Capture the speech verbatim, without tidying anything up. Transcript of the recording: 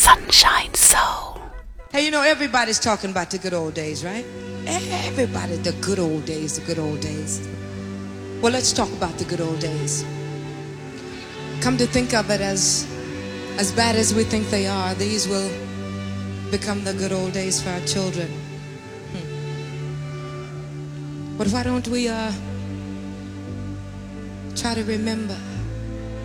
Sunshine Soul. Hey, you know, everybody's talking about the good old days, right? Everybody, the good old days, the good old days. Well, let's talk about the good old days. Come to think of it, as as bad as we think they are, these will become the good old days for our children. Hmm. But why don't we uh, try to remember